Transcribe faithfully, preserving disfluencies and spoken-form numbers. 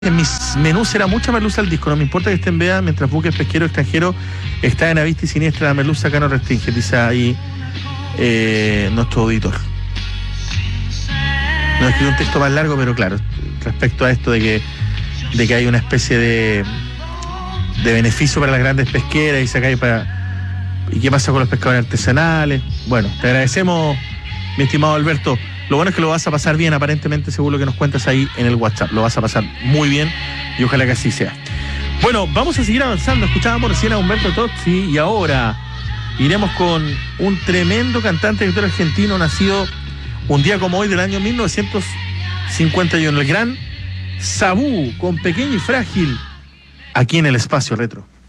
En mis menús era mucha merluza al disco, no me importa que estén vea mientras buques pesqueros extranjeros están a vista y siniestra, la merluza acá no restringe, dice ahí eh, nuestro auditor. No escribí un texto más largo, pero claro, respecto a esto de que, de que hay una especie de, de beneficio para las grandes pesqueras y se cae para. ¿Y qué pasa con los pescadores artesanales? Bueno, te agradecemos, mi estimado Alberto. Lo bueno es que lo vas a pasar bien, aparentemente, según lo que nos cuentas ahí en el WhatsApp. Lo vas a pasar muy bien y ojalá que así sea. Bueno, vamos a seguir avanzando. Escuchábamos recién a Humberto Tozzi y ahora iremos con un tremendo cantante y actor argentino nacido un día como hoy del año mil novecientos cincuenta y uno. El gran Sabú, con Pequeño y Frágil, aquí en el Espacio Retro.